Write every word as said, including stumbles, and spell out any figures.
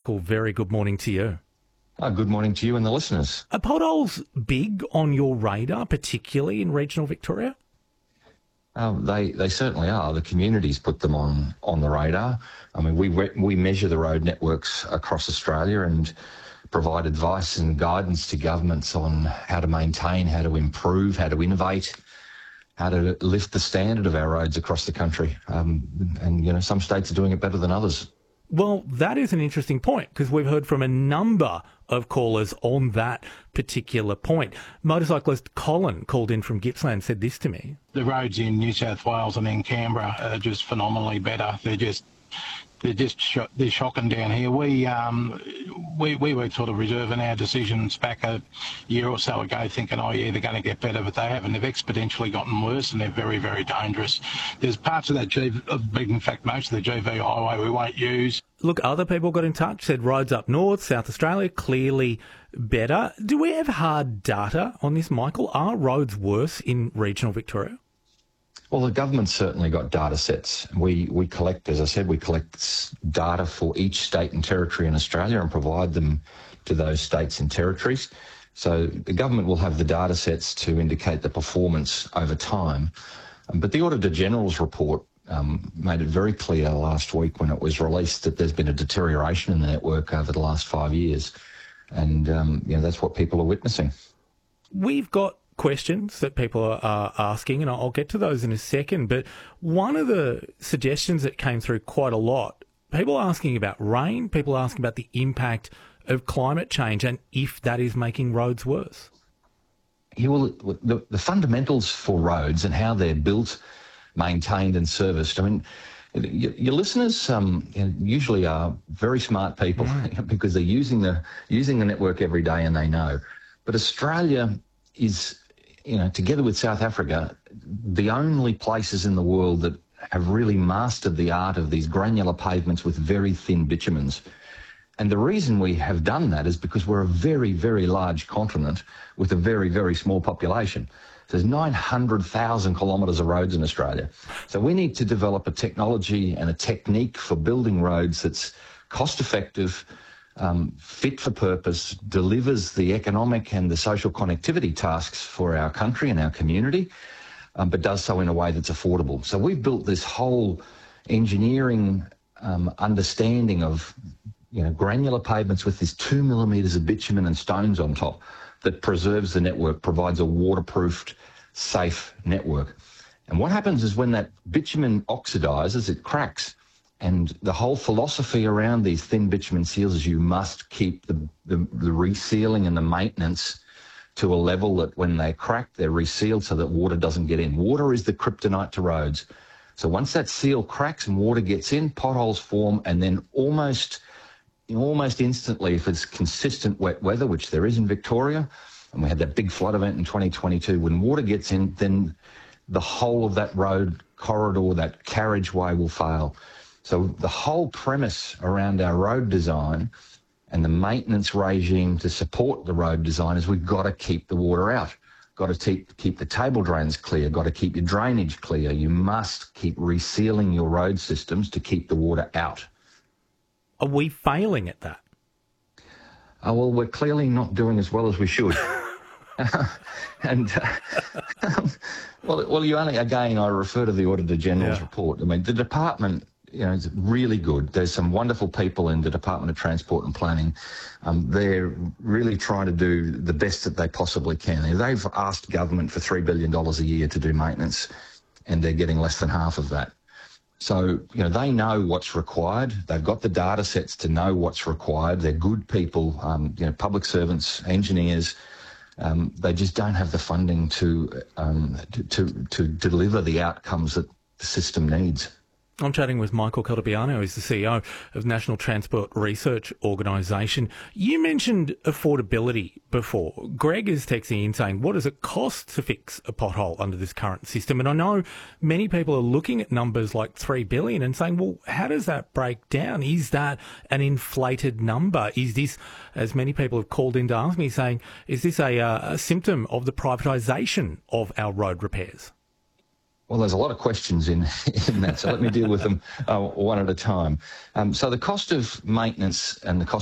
Michael, very good morning to you. Oh, good morning to you and the listeners. Are potholes big on your radar, particularly in regional Victoria? Um, they they certainly are. The communities put them on, on the radar. I mean, we we measure the road networks across Australia and provide advice and guidance to governments on how to maintain, how to improve, how to innovate, how to lift the standard of our roads across the country. Um, and, you know, some states are doing it better than others. Well, that is an interesting point because we've heard from a number of callers on that particular point. Motorcyclist Colin called in from Gippsland, said this to me. The roads in New South Wales and in Canberra are just phenomenally better. They're just they're just sh- they're shocking down here. We um we we were sort of reserving our decisions back a year or so ago, thinking, oh yeah, they're going to get better, but they haven't. They've exponentially gotten worse, and they're very very dangerous. There's parts of that G, in fact, most of the G V highway we won't use. Look, other people got in touch, said roads up north, South Australia, clearly better. Do we have hard data on this, Michael? Are roads worse in regional Victoria? Well, the government's certainly got data sets. We we collect, as I said, we collect data for each state and territory in Australia and provide them to those states and territories. So the government will have the data sets to indicate the performance over time. But the Auditor General's report um, made it very clear last week when it was released that there's been a deterioration in the network over the last five years. And, um, you know, that's what people are witnessing. We've got questions that people are asking, and I'll get to those in a second. But one of the suggestions that came through quite a lot, people asking about rain, people asking about the impact of climate change and if that is making roads worse. You will, the, the fundamentals for roads and how they're built, maintained and serviced, I mean, your, your listeners um, usually are very smart people because they're using the using the network every day and they know. But Australia is, you know, together with South Africa, the only places in the world that have really mastered the art of these granular pavements with very thin bitumens. And the reason we have done that is because we're a very, very large continent with a very, very small population. So there's nine hundred thousand kilometres of roads in Australia. So we need to develop a technology and a technique for building roads that's cost-effective, Um, fit for purpose, delivers the economic and the social connectivity tasks for our country and our community, um, but does so in a way that's affordable. So we've built this whole engineering um, understanding of, you know, granular pavements with this two millimetres of bitumen and stones on top that preserves the network, provides a waterproofed, safe network. And what happens is when that bitumen oxidises, it cracks. And the whole philosophy around these thin bitumen seals is you must keep the, the, the resealing and the maintenance to a level that when they crack, they're resealed so that water doesn't get in. Water is the kryptonite to roads. So once that seal cracks and water gets in, potholes form, and then almost, almost instantly, if it's consistent wet weather, which there is in Victoria, and we had that big flood event in twenty twenty-two, when water gets in, then the whole of that road corridor, that carriageway will fail. So the whole premise around our road design and the maintenance regime to support the road design is we've got to keep the water out, got to keep, keep the table drains clear, got to keep your drainage clear. You must keep resealing your road systems to keep the water out. Are we failing at that? Oh, well, we're clearly not doing as well as we should. and, uh, well, well, you only, again, I refer to the Auditor General's yeah. report. I mean, the department, you know, it's really good. There's some wonderful people in the Department of Transport and Planning. Um, they're really trying to do the best that they possibly can. They've asked government for three billion dollars a year to do maintenance, and they're getting less than half of that. So, you know, they know what's required. They've got the data sets to know what's required. They're good people, um, you know, public servants, engineers. Um, they just don't have the funding to, um, to, to, to deliver the outcomes that the system needs. I'm chatting with Michael Caltabiano, who's the C E O of National Transport Research Organisation. You mentioned affordability before. Greg is texting in saying, what does it cost to fix a pothole under this current system? And I know many people are looking at numbers like three billion dollars and saying, well, how does that break down? Is that an inflated number? Is this, as many people have called in to ask me, saying, is this a, uh, a symptom of the privatisation of our road repairs? Well, there's a lot of questions in, in that, so let me deal with them uh, one at a time. Um, so the cost of maintenance and the cost